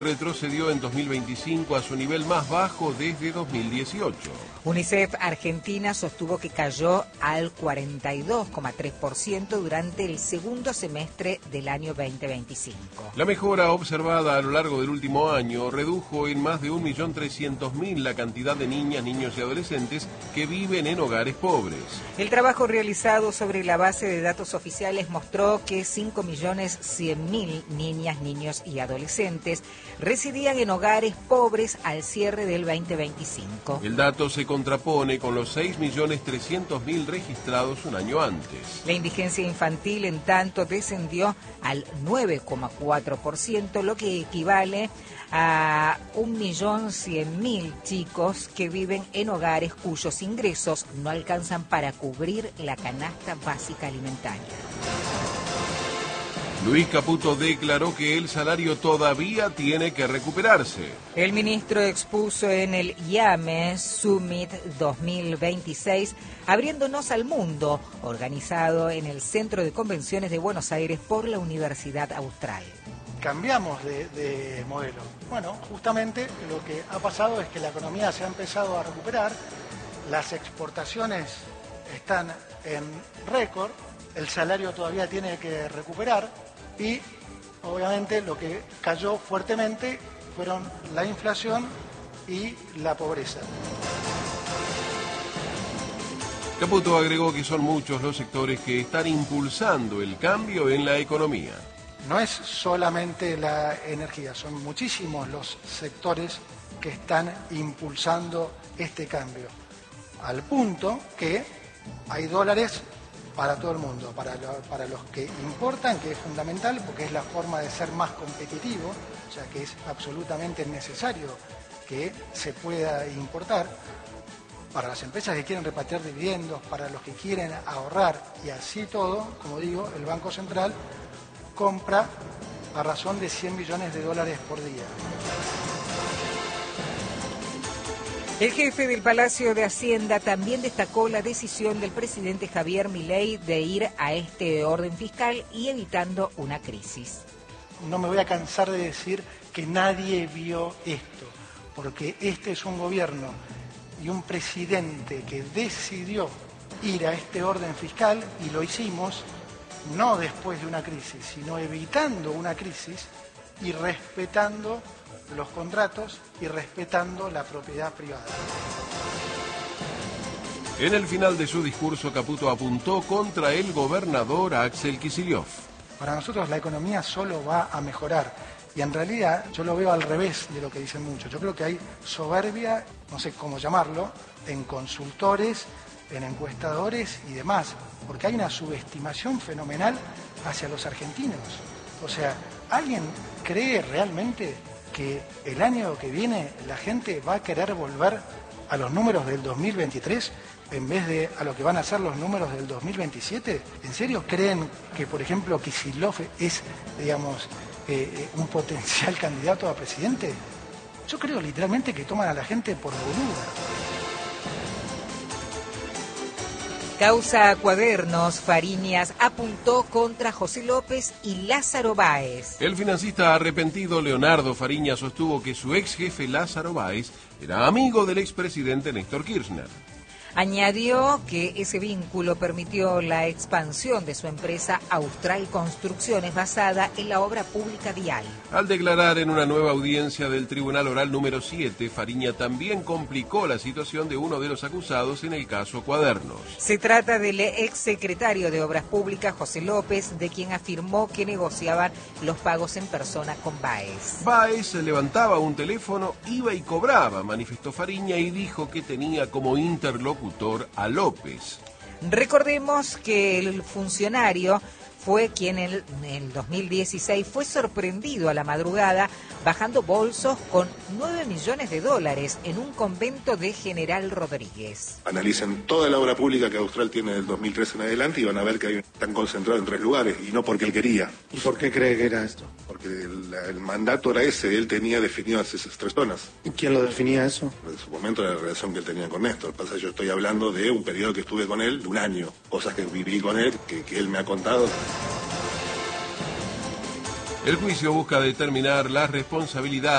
Retrocedió en 2025 a su nivel más bajo desde 2018. UNICEF Argentina sostuvo que cayó al 42,3% durante el segundo semestre del año 2025. La mejora observada a lo largo del último año redujo en más de 1.300.000 la cantidad de niñas, niños y adolescentes que viven en hogares pobres. El trabajo realizado sobre la base de datos oficiales mostró que 5.100.000 niñas, niños y adolescentes residían en hogares pobres al cierre del 2025. El dato se contrapone con los 6.300.000 registrados un año antes. La indigencia infantil, en tanto, descendió al 9,4%, lo que equivale a 1.100.000 chicos que viven en hogares cuyos ingresos no alcanzan para cubrir la canasta básica alimentaria. Luis Caputo declaró que el salario todavía tiene que recuperarse. El ministro expuso en el IAME Summit 2026, Abriéndonos al Mundo, organizado en el Centro de Convenciones de Buenos Aires por la Universidad Austral. Cambiamos de modelo. Bueno, justamente lo que ha pasado es que la economía se ha empezado a recuperar, las exportaciones están en récord, el salario todavía tiene que recuperar y obviamente lo que cayó fuertemente fueron la inflación y la pobreza. Caputo agregó que son muchos los sectores que están impulsando el cambio en la economía. No es solamente la energía, son muchísimos los sectores que están impulsando este cambio, al punto que hay dólares para todo el mundo, para los que importan, que es fundamental porque es la forma de ser más competitivo, o sea que es absolutamente necesario que se pueda importar, para las empresas que quieren repatriar dividendos, para los que quieren ahorrar y así todo, como digo, el Banco Central compra a razón de 100 millones de dólares por día. El jefe del Palacio de Hacienda también destacó la decisión del presidente Javier Milei de ir a este orden fiscal y evitando una crisis. No me voy a cansar de decir que nadie vio esto, porque este es un gobierno y un presidente que decidió ir a este orden fiscal y lo hicimos no después de una crisis, sino evitando una crisis y respetando los contratos y respetando la propiedad privada. En el final de su discurso, Caputo apuntó contra el gobernador Axel Kicillof. Para nosotros la economía solo va a mejorar y en realidad yo lo veo al revés de lo que dicen muchos. Yo creo que hay soberbia, no sé cómo llamarlo, en consultores, en encuestadores y demás, porque hay una subestimación fenomenal hacia los argentinos. O sea, ¿alguien cree realmente que el año que viene la gente va a querer volver a los números del 2023 en vez de a lo que van a ser los números del 2027? ¿En serio creen que, por ejemplo, Kicillof es, digamos, un potencial candidato a presidente? Yo creo literalmente que toman a la gente por boluda. Causa Cuadernos, Fariñas apuntó contra José López y Lázaro Báez. El financista arrepentido Leonardo Fariñas sostuvo que su ex jefe Lázaro Báez era amigo del expresidente Néstor Kirchner. Añadió que ese vínculo permitió la expansión de su empresa Austral Construcciones basada en la obra pública vial. Al declarar en una nueva audiencia del Tribunal Oral número 7, Fariña también complicó la situación de uno de los acusados en el caso Cuadernos. Se trata del exsecretario de Obras Públicas, José López, de quien afirmó que negociaban los pagos en persona con Báez. Báez levantaba un teléfono, iba y cobraba, manifestó Fariña y dijo que tenía como interlocutor a López. Recordemos que el funcionario fue quien en el 2016 fue sorprendido a la madrugada bajando bolsos con 9 millones de dólares en un convento de General Rodríguez. Analicen toda la obra pública que Austral tiene del 2013 en adelante y van a ver que están concentrados en 3 lugares y no porque él quería. ¿Y por qué cree que era esto? Porque el mandato era ese, él tenía definidas esas 3 zonas. ¿Y quién lo definía eso? En su momento era la relación que él tenía con Néstor. Pasa, yo estoy hablando de un periodo que estuve con él, de un año. Cosas que viví con él, que él me ha contado. El juicio busca determinar las responsabilidades